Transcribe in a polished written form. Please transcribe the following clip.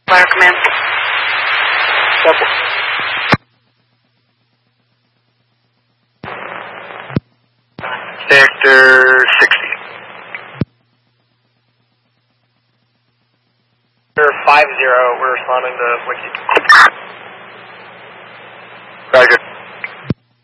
Fire command. Sector 60. Sector 50, we're responding to Wiki. Roger.